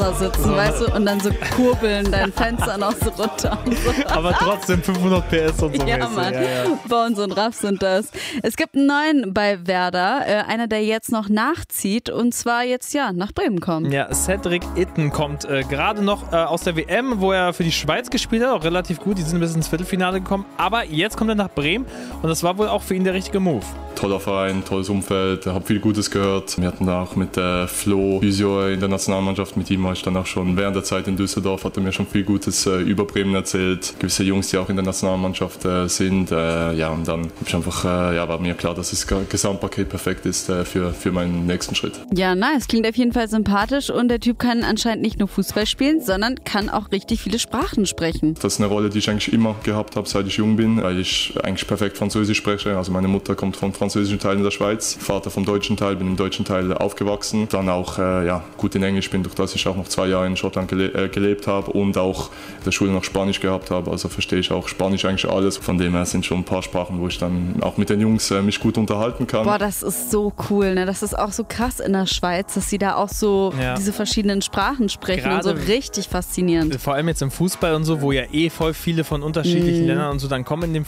da sitzen, weißt du, und dann so kurbeln dein Fenster noch so runter. Und so. Aber trotzdem 500 PS und so. Ja, Mann. Ja. Bones und Raff sind das. Es gibt einen neuen bei Werder, einer, der jetzt noch nachzieht und zwar jetzt nach Bremen kommt. Ja, Cedric Itten kommt gerade noch aus der WM, wo er für die Schweiz gespielt hat, auch relativ gut. Die sind bis ins Viertelfinale gekommen. Aber jetzt kommt er nach Bremen und das war wohl auch für ihn der richtige Move. Toller Verein, tolles Umfeld, habe viel Gutes gehört. Wir hatten da auch mit Flo Physio in der Nationalmannschaft, mit ihm war ich dann auch schon während der Zeit in Düsseldorf, hat er mir schon viel Gutes über Bremen erzählt. Gewisse Jungs, die auch in der Nationalmannschaft sind. Und dann habe ich einfach, war mir klar, dass das Gesamtpaket perfekt ist für meinen nächsten Schritt. Ja, nice. Klingt auf jeden Fall sympathisch und der Typ kann anscheinend nicht nur Fußball spielen, sondern kann auch richtig viele Sprachen sprechen. Das ist eine Rolle, die ich eigentlich immer gehabt habe, seit ich jung bin, weil ich eigentlich perfekt Französisch spreche. Also meine Mutter kommt vom französischen Teil in der Schweiz, Vater vom deutschen Teil, bin im deutschen Teil aufgewachsen. Dann auch gut in Englisch bin, durch das ich auch noch 2 Jahre in Schottland gelebt habe und auch in der Schule noch Spanisch gehabt habe. Also verstehe ich auch Spanisch eigentlich alles. Von dem her sind schon ein paar Sprachen, wo ich dann auch mit den Jungs mich gut unterhalten kann. Boah, das ist so cool, ne? Das ist auch so krass in der Schweiz, dass sie da auch so diese verschiedenen Sprachen sprechen. Gerade und so richtig faszinierend. Vor allem jetzt im Fußball und so, wo ja voll viele von unterschiedlichen Ländern und so dann kommen in dem